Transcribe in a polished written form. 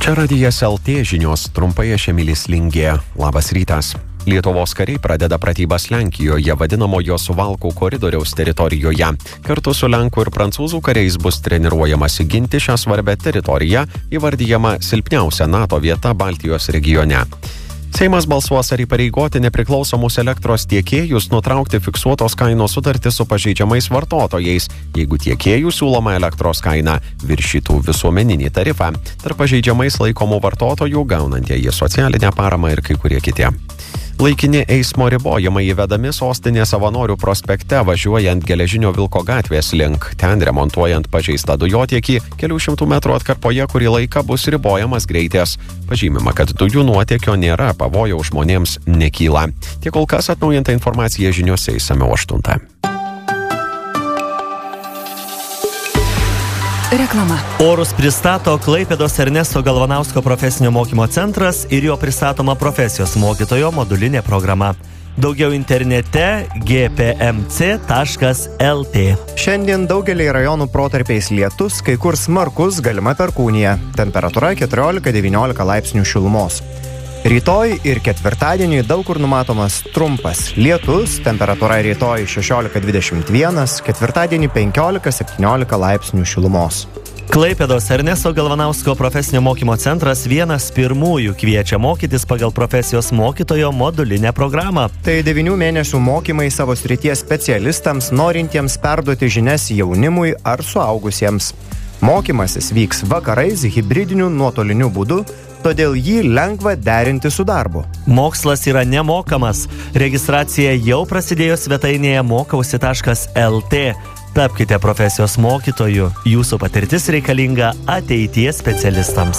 Čia Radijas LT žinios, trumpai aš Emilis Lingė. Labas rytas. Lietuvos kariai pradeda pratybas Lenkijoje, vadinamojo Suvalkų koridoriaus teritorijoje. Kartu su lenkų ir prancūzų kariais bus treniruojamasi ginti šią svarbę teritoriją, įvardyjama silpniausia NATO vieta Baltijos regione. Seimas balsuos ar įpareigoti nepriklausomus elektros tiekėjus nutraukti fiksuotos kainos sutartį su pažeidžiamais vartotojais, jeigu tiekėjų siūloma elektros kaina viršytų visuomeninį tarifą. Tarp pažeidžiamais laikomų vartotojų gaunantieji socialinę paramą ir kai kurie kiti. Laikini eismo ribojimai įvedami Sostinės Savanorių prospekte važiuojant Geležinio Vilko gatvės link. Ten remontuojant pažeistą dujotiekį, kelių šimtų metrų atkarpoje kurį laiką bus ribojamas greitis. Pažymima, kad dujų nuotėkio nėra, pavojaus žmonėms nekyla. Tiek kol kas atnaujinta informacija žiniose išsamiau 8. Reklama. Orus pristato Klaipėdos Ernesto Galvanausko profesinio mokymo centras ir jo pristatoma profesijos mokytojo modulinė programa. Daugiau internete gpmc.lt. Šiandien daugelį rajonų protarpiais lietus, kai kur smarkus, galima perkūnija. Temperatūra 14-19 laipsnių šilumos. Rytoj ir ketvirtadienį daug kur numatomas trumpas lietus, temperatūra rytoj 16-21, ketvirtadienį 15-17 laipsnių šilumos. Klaipėdos Ernesto Galvanausko profesinio mokymo centras vienas pirmųjų kviečia mokytis pagal profesijos mokytojo modulinę programą. Tai 9 mėnesių mokymai savo srities specialistams, norintiems perduoti žinias jaunimui ar suaugusiems. Mokymasis vyks vakarais hibridiniu nuotoliniu būdu, todėl jį lengva derinti su darbu. Mokslas yra nemokamas. Registracija jau prasidėjo svetainėje mokausi.lt. Tapkite profesijos mokytoju. Jūsų patirtis reikalinga ateities specialistams.